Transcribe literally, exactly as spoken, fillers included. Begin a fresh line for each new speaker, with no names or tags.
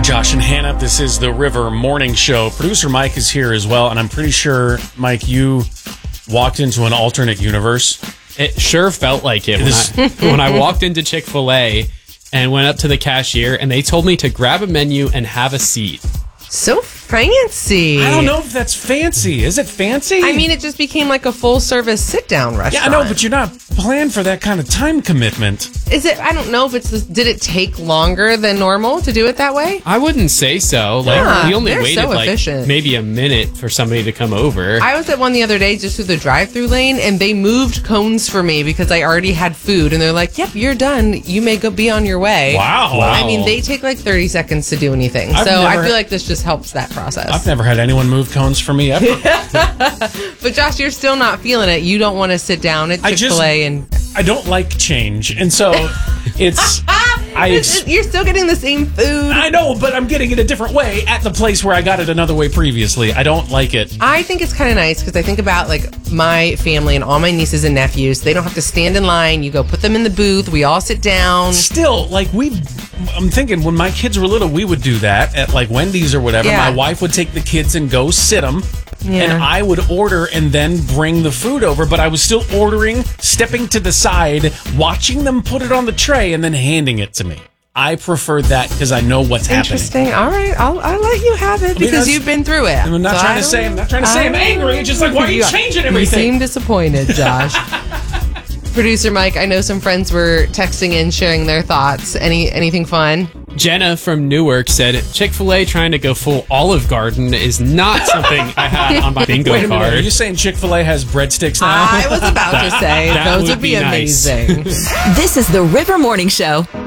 Josh and Hannah. This is the River Morning Show. Producer Mike is here as well, and I'm pretty sure, Mike, you walked into an alternate universe.
It sure felt like it when I, when I walked into Chick-fil-A and went up to the cashier, and they told me to grab a menu and have a seat.
So fancy.
I don't know if that's fancy. Is it fancy?
I mean, it just became like a full-service sit-down restaurant.
Yeah, I know, but you're not planned for that kind of time commitment.
Is it? I don't know if it's. This, did it take longer than normal to do it that way?
I wouldn't say so. Like
Yeah,
we only
they're
waited
so
like
efficient.
maybe a minute for somebody to come over.
I was at one the other day just through the drive-through lane, and they moved cones for me because I already had food, and they're like, "Yep, you're done. You may go be on your way."
Wow.
I mean, they take like thirty seconds to do anything,
I've
so I
never-
feel like this just helps that process.
I've never had anyone move cones for me ever.
But Josh, you're still not feeling it. You don't want to sit down at
I just-
Chick-fil-A and
I don't like change, and so it's... I ex-
you're still getting the same food.
I know, but I'm getting it a different way at the place where I got it another way previously. I don't like it.
I think it's kind of nice because I think about like my family and all my nieces and nephews. They don't have to stand in line. You go put them in the booth. We all sit down.
Still, like we, I'm thinking when my kids were little, we would do that at like Wendy's or whatever.
Yeah.
My wife would take the kids and go sit them.
Yeah.
And I would order and then bring the food over, but I was still ordering, stepping to the side, watching them put it on the tray, and then handing it to me. I prefer that because I know what's happening.
Interesting. All right, I'll, I'll let you have it
mean,
because
that's-
you've been through it.
I'm not
So
trying
I
to say.
don't-
I'm not trying to say I'm
I-
angry. It's just like, why are you changing everything?
You seem disappointed, Josh. Producer Mike, I know some friends were texting in, sharing their thoughts. Any anything fun?
Jenna from Newark said Chick-fil-A trying to go full Olive Garden is not something I had on my bingo
Wait a minute. Are
card.
you saying Chick-fil-A has breadsticks now?
I was about to say
that
those
would
would be,
be nice.
amazing.
This is the River Morning Show.